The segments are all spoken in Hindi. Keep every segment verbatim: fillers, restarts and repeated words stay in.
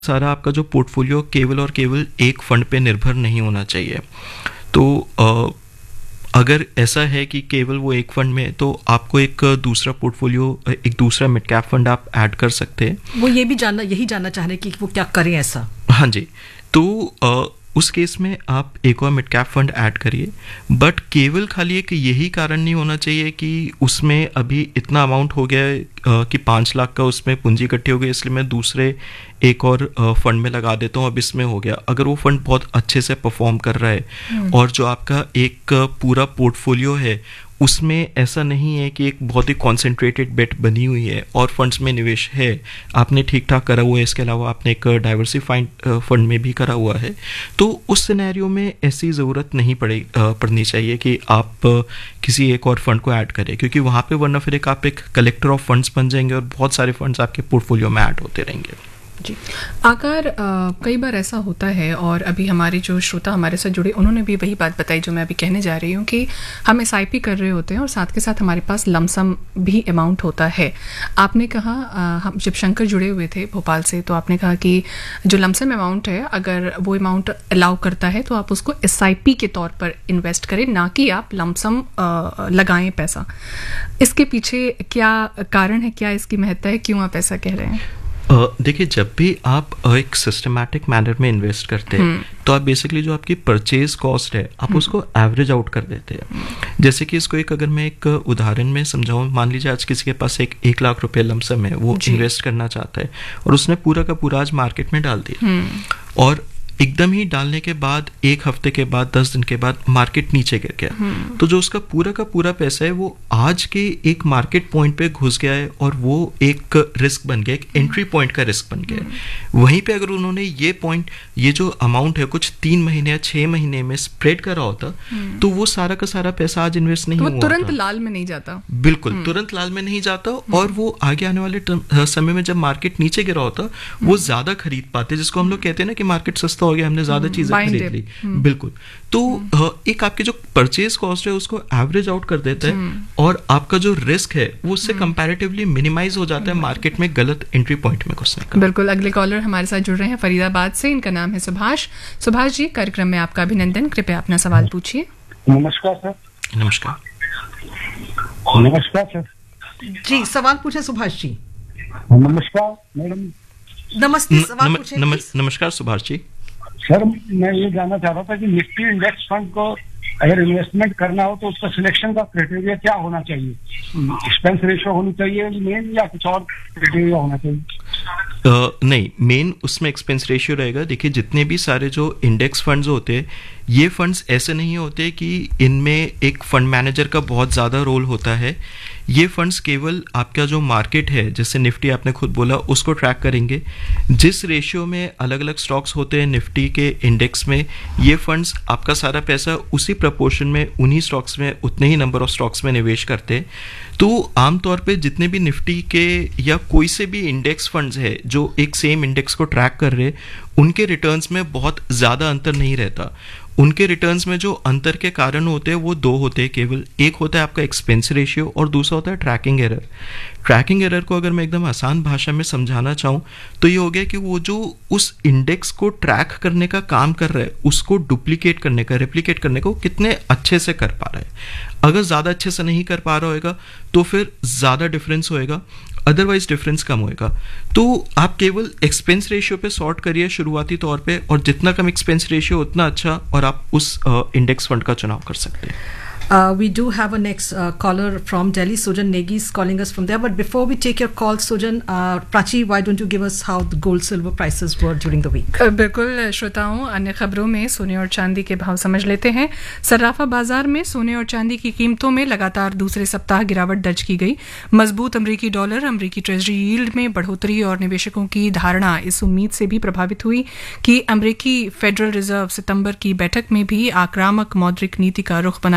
सारा आपका जो पोर्टफोलियो केवल और केवल एक फंड पे निर्भर नहीं होना चाहिए। तो अ, अगर ऐसा है कि केवल वो एक फंड में है तो आपको एक दूसरा पोर्टफोलियो, एक दूसरा मिड कैप फंड आप ऐड कर सकते हैं। वो ये भी जानना यही जानना चाह रहे हैं कि वो क्या करें ऐसा। हाँ जी, तो आ, उस केस में आप एक और मिड कैप फंड ऐड करिए, बट केवल खाली एक यही कारण नहीं होना चाहिए कि उसमें अभी इतना अमाउंट हो गया है आ, कि पाँच लाख का उसमें पूंजी इकट्ठी हो गई इसलिए मैं दूसरे एक और फंड में लगा देता हूँ, अब इसमें हो गया। अगर वो फंड बहुत अच्छे से परफॉर्म कर रहा है और जो आपका एक पूरा पोर्टफोलियो है उसमें ऐसा नहीं है कि एक बहुत ही कॉन्सेंट्रेटेड बेट बनी हुई है और फंड्स में निवेश है, आपने ठीक ठाक करा हुआ है, इसके अलावा आपने एक डाइवर्सिफाइड फंड में भी करा हुआ है, तो उस सिनेरियो में ऐसी ज़रूरत नहीं पड़े पड़नी चाहिए कि आप किसी एक और फंड को ऐड करें, क्योंकि वहाँ पे वरना फिर एक आप एक कलेक्टर ऑफ फंड्स बन जाएंगे और बहुत सारे फंड्स आपके पोर्टफोलियो में ऐड होते रहेंगे। जी आकार कई बार ऐसा होता है, और अभी हमारे जो श्रोता हमारे साथ जुड़े उन्होंने भी वही बात बताई जो मैं अभी कहने जा रही हूँ कि हम एस आई पी कर रहे होते हैं और साथ के साथ हमारे पास लमसम भी अमाउंट होता है। आपने कहा आ, हम जब शंकर जुड़े हुए थे भोपाल से तो आपने कहा कि जो लमसम अमाउंट है अगर वो अमाउंट अलाउ करता है तो आप उसको एस आई पी के तौर पर इन्वेस्ट करें, ना कि आप लमसम लगाएं पैसा। इसके पीछे क्या कारण है, क्या इसकी महत्ता है, क्यों आप ऐसा कह रहे हैं? देखिए, जब भी आप एक सिस्टमैटिक मैनर में इन्वेस्ट करते हैं तो आप बेसिकली जो आपकी परचेज कॉस्ट है आप उसको एवरेज आउट कर देते हैं। जैसे कि इसको एक अगर मैं एक उदाहरण में समझाऊं, मान लीजिए आज किसी के पास एक एक लाख रुपए लमसम है, वो इन्वेस्ट करना चाहता है और उसने पूरा का पूरा आज मार्केट में डाल दिया और एकदम ही डालने के बाद एक हफ्ते के बाद दस दिन के बाद मार्केट नीचे गिर गया, तो जो उसका पूरा का पूरा पैसा है वो आज के एक मार्केट पॉइंट पे घुस गया है और वो एक रिस्क बन गया, एक एंट्री पॉइंट का रिस्क बन गया है। वहीं पे अगर उन्होंने ये पॉइंट, ये जो अमाउंट है कुछ तीन महीने या छह महीने में स्प्रेड करा होता तो वो सारा का सारा पैसा आज इन्वेस्ट नहीं हुआ, तो तुरंत लाल में नहीं जाता। बिल्कुल तुरंत लाल में नहीं जाता और वो आगे आने वाले समय में जब मार्केट नीचे गिरा होता वो ज्यादा खरीद पाते, जिसको हम लोग कहते हैं ना कि मार्केट सस्ता हो गया, हमने ज्यादा चीजें खरीद ली। बिल्कुल, तो एक आपकी जो परचेज कॉस्ट है उसको एवरेज आउट कर देता है और आपका जो रिस्क है वो उससे कंपैरेटिवली मिनिमाइज हो जाता है मार्केट में गलत एंट्री पॉइंट में घुसने का। बिल्कुल, अगले कॉलर हमारे साथ जुड़ रहे हैं फरीदाबाद से, इनका नाम है सुभाष। सुभाष जी, कार्यक्रम में आपका अभिनंदन, कृपया अपना सवाल पूछिए। नमस्कार सर। नमस्कार। नमस्कार सर जी, सवाल पूछे सुभाष जी। नमस्कार मैडम। नमस्ते, सवाल पूछे। नमस्कार सुभाष जी। सर, मैं ये जानना चाह रहा था कि निफ्टी इंडेक्स फंड को अगर इन्वेस्टमेंट करना हो तो उसका सिलेक्शन का क्राइटेरिया क्या होना चाहिए? एक्सपेंस रेशियो होनी चाहिए मेन, या कुछ और क्राइटेरिया होना चाहिए? uh, नहीं, मेन उसमें एक्सपेंस रेशियो रहेगा। देखिए, जितने भी सारे जो इंडेक्स फंड्स होते हैं ये फंड्स ऐसे नहीं होते कि इनमें एक फंड मैनेजर का बहुत ज़्यादा रोल होता है। ये फंड्स केवल आपका जो मार्केट है, जैसे निफ्टी आपने खुद बोला, उसको ट्रैक करेंगे। जिस रेशियो में अलग अलग स्टॉक्स होते हैं निफ्टी के इंडेक्स में, ये फंड्स आपका सारा पैसा उसी प्रपोर्शन में उन्हीं स्टॉक्स में, उतने ही नंबर ऑफ स्टॉक्स में निवेश करते हैं। तो आमतौर पे जितने भी निफ्टी के या कोई से भी इंडेक्स फंड्स है जो एक सेम इंडेक्स को ट्रैक कर रहे, उनके रिटर्न्स में बहुत ज़्यादा अंतर नहीं रहता। उनके रिटर्न्स में जो अंतर के कारण होते हैं वो दो होते हैं केवल। एक होता है आपका एक्सपेंस रेशियो और दूसरा होता है ट्रैकिंग एरर। ट्रैकिंग एरर को अगर मैं एकदम आसान भाषा में समझाना चाहूँ तो ये हो गया कि वो जो उस इंडेक्स को ट्रैक करने का काम कर रहा है उसको डुप्लीकेट करने का, रेप्लिकेट करने को कितने अच्छे से कर पा रहा है। अगर ज़्यादा अच्छे से नहीं कर पा रहा होगा तो फिर ज़्यादा डिफरेंस होएगा, अदरवाइज डिफरेंस कम होएगा। तो आप केवल एक्सपेंस रेशियो पे सॉर्ट करिए शुरुआती तौर पे, और जितना कम एक्सपेंस रेशियो उतना अच्छा, और आप उस इंडेक्स फंड का चुनाव कर सकते हैं। Uh, we do have a next uh, caller from Delhi. Sujan Negi is calling us from there. But before we take your call, Sujan, uh, Prachi, why don't you give us how the gold silver prices were during the week? बिल्कुल श्रोताओं, अन्य खबरों में सोने और चांदी के भाव समझ लेते हैं। सर्राफा बाजार में सोने और चांदी की कीमतों में लगातार दूसरे सप्ताह गिरावट दर्ज की गई। मजबूत अमरीकी डॉलर, अमरीकी ट्रेजरी यील्ड में बढ़ोतरी और निवेशकों की धारणा इस उम्मीद से भी प्रभावित हुई कि अमरीकी फेडरल रिजर्व सितंबर की बैठक में भी आक्रामक मौद्रिक नीति का रुख बनाए रखेगा।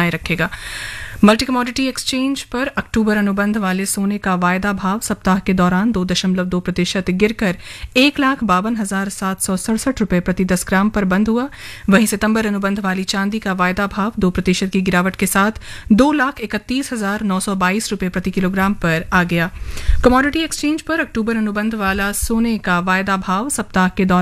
रहेगा। मल्टी कमोडिटी एक्सचेंज पर अक्टूबर अनुबंध वाले सोने का वायदा भाव सप्ताह के दौरान दो दशमलव दो प्रतिशत गिरकर एक लाख बावन हजार सात सौ सड़सठ रुपये प्रति दस ग्राम पर बंद हुआ। वहीं सितंबर अनुबंध वाली चांदी का वायदा भाव दो प्रतिशत की गिरावट के साथ दो लाख इकतीस हजार नौ सौ बाईस रुपये प्रति किलोग्राम पर आ गया। कमोडिटी एक्सचेंज पर अक्टूबर अनुबंध वाला सोने का वायदा भाव सप्ताह के दौरान